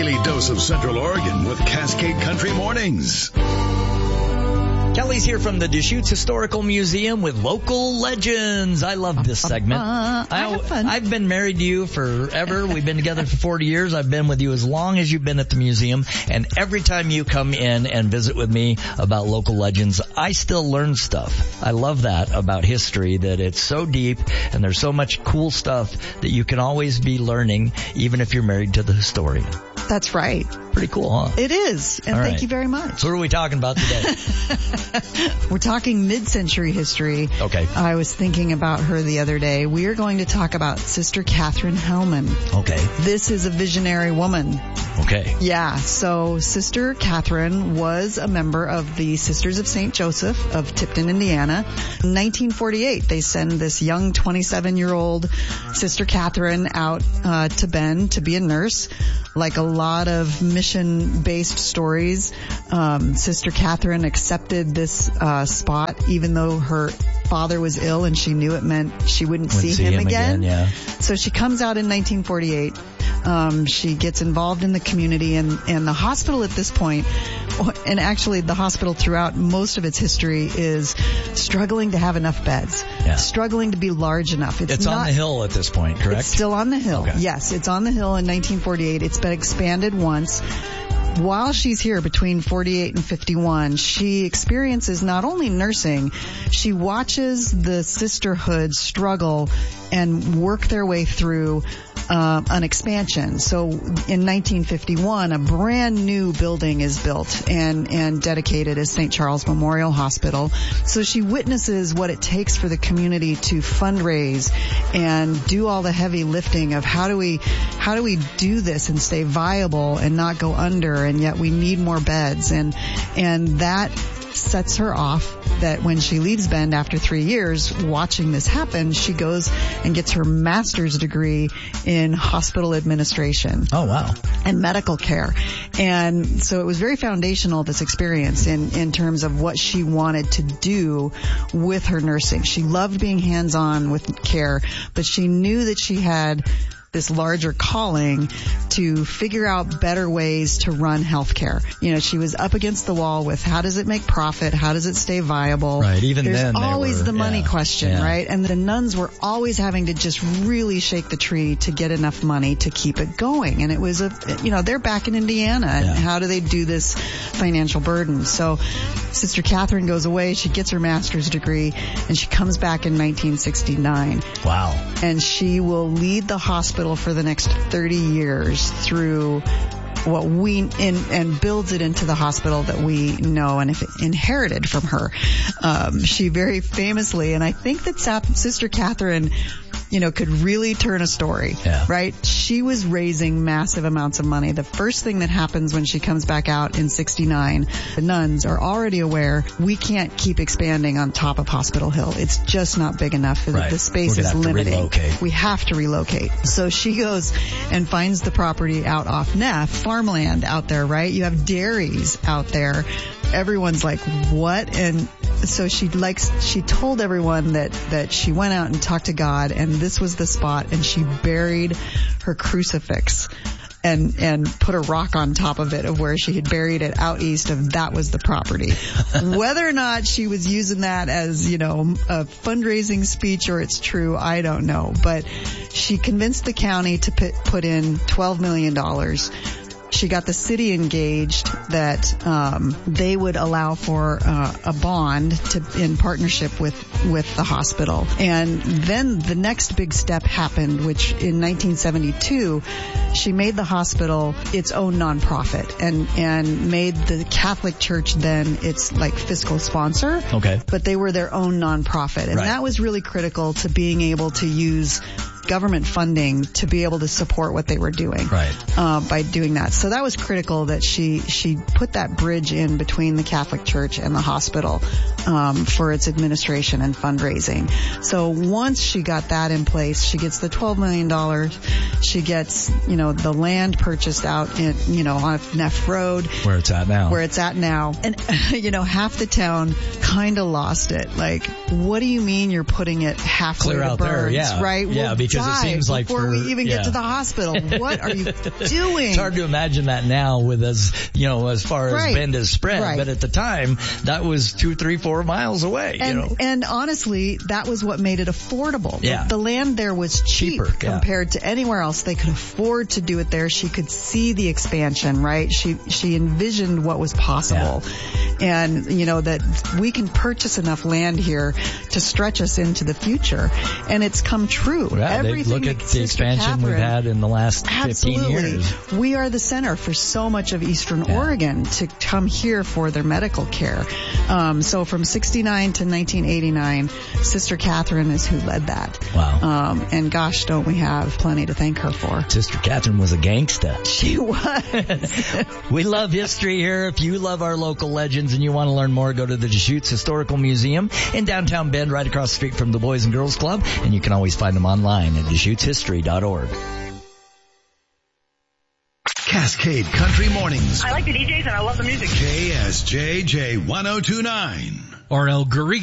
daily dose of Central Oregon with Cascade Country Mornings. Kelly's here from the Deschutes Historical Museum with Local Legends. I love this segment. I've been married to you forever. We've been together for 40 years. I've been with you as long as you've been at the museum. And every time you come in and visit with me about local legends, I still learn stuff. I love that about history, that it's so deep and there's so much cool stuff that you can always be learning, even if you're married to the historian. That's right. Pretty cool, huh? It is. And thank you very much. So what are we talking about today? We're talking mid-century history. Okay. I was thinking about her the other day. We are going to talk about Sister Catherine Hellman. Okay. This is a visionary woman. Okay. Yeah. So Sister Catherine was a member of the Sisters of St. Joseph of Tipton, Indiana. In 1948, they send this young 27-year-old Sister Catherine out to Bend to be a nurse. Like a lot of mission-based stories, Sister Catherine accepted this spot even though her father was ill and she knew it meant she wouldn't see him again. Yeah. So she comes out in 1948. She gets involved in the community and the hospital at this point, and actually the hospital throughout most of its history, is struggling to have enough beds, struggling to be large enough. It's on the hill at this point, correct? It's still on the hill. Okay. Yes, it's on the hill in 1948. It's been expanded once. While she's here between 48 and 51, she experiences not only nursing, she watches the sisterhood struggle and work their way through an expansion. So in 1951, a brand new building is built and dedicated as St. Charles Memorial Hospital. So she witnesses what it takes for the community to fundraise and do all the heavy lifting of how do we do this and stay viable and not go under, and yet we need more beds, and that sets her off that when she leaves Bend after 3 years watching this happen, she goes and gets her master's degree in hospital administration. Oh, wow. And medical care. And so it was very foundational, this experience, in terms of what she wanted to do with her nursing. She loved being hands-on with care, but she knew that she had this larger calling to figure out better ways to run healthcare. You know, she was up against the wall with how does it make profit? How does it stay viable? Right, even There's then always the money question, right? And the nuns were always having to just really shake the tree to get enough money to keep it going. And it was they're back in Indiana, and how do they do this financial burden? So Sister Catherine goes away, she gets her master's degree, and she comes back in 1969. Wow. And she will lead the hospital for the next 30 years through what and builds it into the hospital that we know and inherited from her. She very famously, and I think that Sister Catherine, could really turn a story, right? She was raising massive amounts of money. The first thing that happens when she comes back out in 69, the nuns are already aware we can't keep expanding on top of Hospital Hill. It's just not big enough. Right. The space is limiting. We have to relocate. So she goes and finds the property out off Neff, farmland out there, right? You have dairies out there. Everyone's like, what? And so she told everyone that she went out and talked to God, and this was the spot, and she buried her crucifix and put a rock on top of it of where she had buried it out east of that was the property. Whether or not she was using that as, a fundraising speech or it's true, I don't know. But she convinced the county to put in $12 million. She got the city engaged that they would allow for a bond in partnership with the hospital. And then the next big step happened, which in 1972, she made the hospital its own nonprofit and made the Catholic Church then its fiscal sponsor. Okay. But they were their own nonprofit. And that was really critical to being able to use government funding to be able to support what they were doing by doing that. So that was critical that she put that bridge in between the Catholic Church and the hospital. for its administration and fundraising. So once she got that in place, she gets the $12 million. She gets, the land purchased out in, on Neff Road. Where it's at now. And, half the town kind of lost it. Like, what do you mean you're putting it halfway clear to out Burns, there, right? Yeah, we'll because it seems like before we even get to the hospital. What are you doing? It's hard to imagine that now with as far as Bend is spread. Right. But at the time, that was 2, 3, 4 miles away. And honestly, that was what made it affordable. Yeah. The land there was cheap compared to anywhere else. They could afford to do it there. She could see the expansion, right? She envisioned what was possible. Yeah. And, that we can purchase enough land here to stretch us into the future. And it's come true. Yeah, look at the expansion we've had in the last 15 years. We are the center for so much of Eastern Oregon to come here for their medical care. So from 69 to 1989, Sister Catherine is who led that. Wow. And gosh, don't we have plenty to thank her for. Sister Catherine was a gangsta. She was. We love history here. If you love our local legends and you want to learn more, go to the Deschutes Historical Museum in downtown Bend, right across the street from the Boys and Girls Club. And you can always find them online at DeschutesHistory.org. Cascade Country Mornings. I like the DJs and I love the music. KSJJ 1029. R.L. Garriga.